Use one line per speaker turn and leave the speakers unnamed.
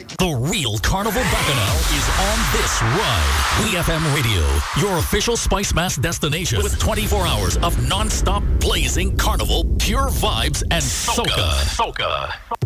The real Carnival Bacchanal is on this ride. WeFM Radio, your official Spice Mass destination with 24 hours of non-stop blazing carnival, pure vibes, and soca.